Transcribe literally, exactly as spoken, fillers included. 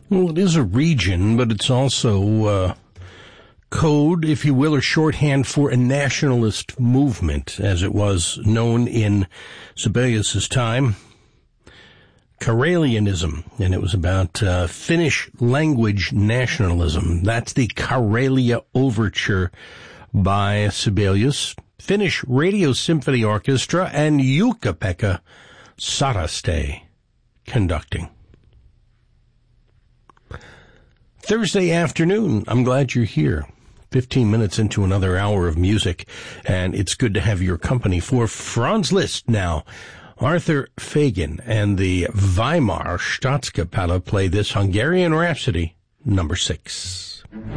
Well, it is a region, but it's also uh, code, if you will, or shorthand for a nationalist movement, as it was known in Sibelius's time. Karelianism, and it was about uh, Finnish language nationalism. That's the Karelia Overture by Sibelius, Finnish Radio Symphony Orchestra, and Jukka-Pekka Saraste conducting. Thursday afternoon, I'm glad you're here. fifteen minutes into another hour of music, and it's good to have your company for Franz Liszt now. Arthur Fagin and the Weimar Staatskapelle play this Hungarian Rhapsody, number six.